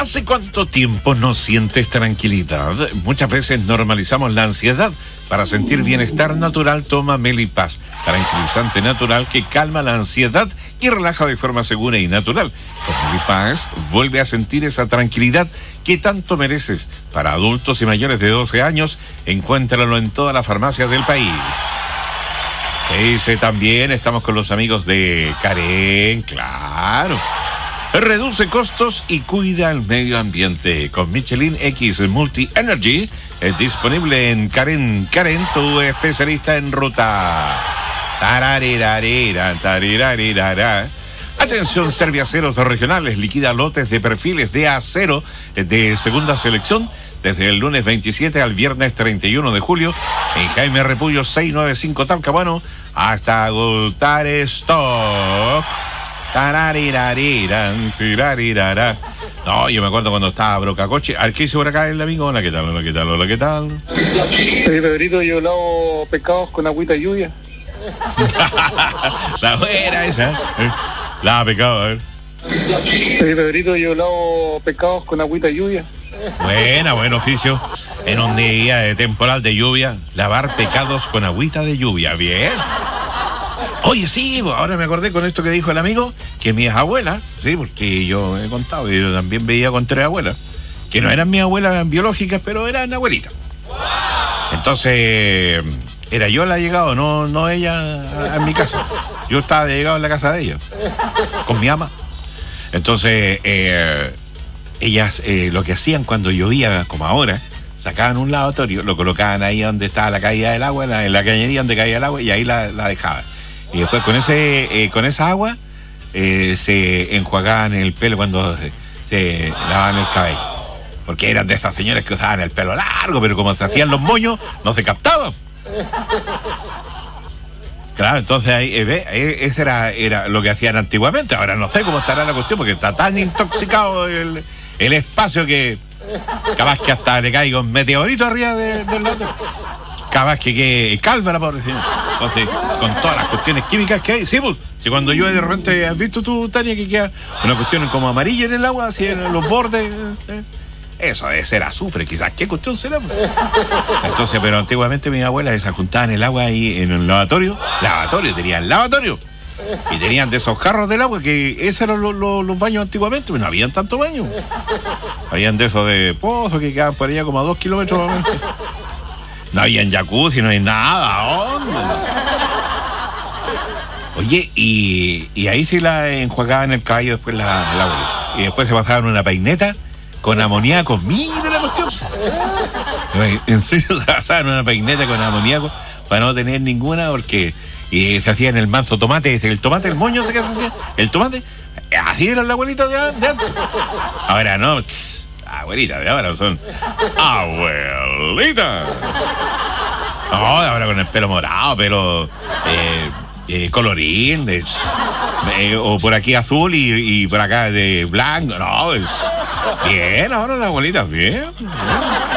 ¿Hace cuánto tiempo no sientes tranquilidad? Muchas veces normalizamos la ansiedad. Para sentir bienestar natural, toma Melipaz, tranquilizante natural que calma la ansiedad y relaja de forma segura y natural. Con Melipaz vuelve a sentir esa tranquilidad que tanto mereces. Para adultos y mayores de 12 años, encuéntralo en todas las farmacias del país. Ese también, estamos con los amigos de Karen, claro. Reduce costos y cuida el medio ambiente. Con Michelin X Multi Energy es disponible en Karen, tu especialista en ruta. Tararira, tarirarira. Atención, Serviaceros regionales, liquida lotes de perfiles de acero de segunda selección desde el lunes 27 al viernes 31 de julio en Jaime Repullo 695 Talcahuano hasta agotar stock. No, yo me acuerdo cuando estaba Brocacoche. ¿Qué hice por acá el amigo? Hola, ¿qué tal? Hola, ¿qué tal? Hola, ¿qué tal? Sí, Pedrito, yo lavo pescados con agüita de lluvia. La buena esa, ¿eh? Lava pescado, a ver. Sí, Pedrito, yo lavo pescados con agüita de lluvia. Buen oficio. En un día de temporal de lluvia, lavar pescados con agüita de lluvia. Bien. Oye, sí, ahora me acordé con esto que dijo el amigo, que mis abuelas, sí, porque yo he contado, yo también veía con 3 abuelas, que no eran mis abuelas biológicas, pero eran abuelitas. Entonces, era yo la llegado, no ella en mi casa. Yo estaba llegado en la casa de ella, con mi ama. Entonces, ellas lo que hacían cuando llovía, como ahora, sacaban un lavatorio, lo colocaban ahí donde estaba la caída del agua, en la cañería donde caía el agua, y ahí la dejaban. Y después con esa agua se enjuagaban el pelo cuando se lavaban el cabello. Porque eran de esas señoras que usaban el pelo largo, pero como se hacían los moños, no se captaban. Claro, entonces ahí, ese era lo que hacían antiguamente. Ahora no sé cómo estará la cuestión, porque está tan intoxicado el espacio que capaz que hasta le caiga un meteorito arriba del otro. Capaz que calva la pobre señora. Entonces, con todas las cuestiones químicas que hay, sí, pues, si cuando llueve de repente, ¿has visto tú, Tania, que queda una cuestión como amarilla en el agua, así en los bordes? Eso debe ser azufre, quizás. ¿Qué cuestión será? Entonces, pero antiguamente mis abuelas se juntaban el agua ahí en el lavatorio. Tenían lavatorio. Y tenían de esos jarros del agua, que esos eran los baños antiguamente, pero no habían tanto baño. Habían de esos de pozos que quedaban por allá como a 2 kilómetros. No había en jacuzzi, no hay nada, hombre. Oye, y ahí sí la enjuagaban el caballo después la abuelita. Y después se pasaban una peineta con amoníaco. Mira la cuestión. En serio se pasaban una peineta con amoníaco para no tener ninguna, porque se hacía en el manso tomate. El tomate, el moño, ¿sé qué se hacía? El tomate. Así era la abuelita de antes. Ahora no, abuelita de ahora son abuelita. No, ahora con el pelo morado, pelo colorín, o por aquí azul y por acá de blanco. No, es bien, ahora la abuelita, bien.